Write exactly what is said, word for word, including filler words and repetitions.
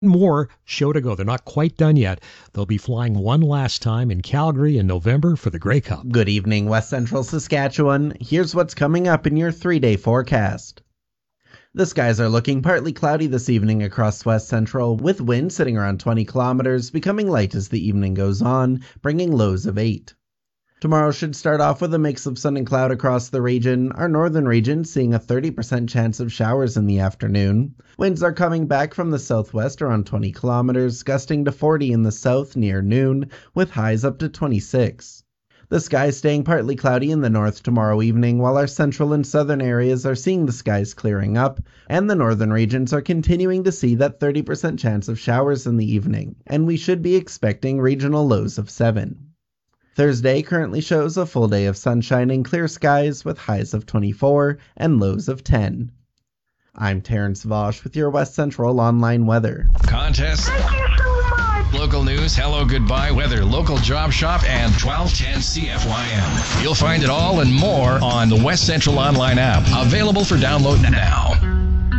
More show to go. They're not quite done yet. They'll be flying one last time in Calgary in November for the Grey Cup. Good evening, West Central Saskatchewan. Here's what's coming up in your three-day forecast. The skies are looking partly cloudy this evening across West Central, with wind sitting around twenty kilometers, becoming light as the evening goes on, bringing lows of eight. Tomorrow should start off with a mix of sun and cloud across the region, our northern region seeing a thirty percent chance of showers in the afternoon. Winds are coming back from the southwest around twenty kilometers, gusting to forty in the south near noon, with highs up to twenty-six. The sky staying partly cloudy in the north tomorrow evening, while our central and southern areas are seeing the skies clearing up, and the northern regions are continuing to see that thirty percent chance of showers in the evening, and we should be expecting regional lows of seven. Thursday currently shows a full day of sunshine and clear skies with highs of twenty-four and lows of ten. I'm Terrence Vosch with your West Central online weather. Contest. Thank you so much. Local news, hello, goodbye, weather, local job shop, and twelve ten C F Y M. You'll find it all and more on the West Central online app. Available for download now.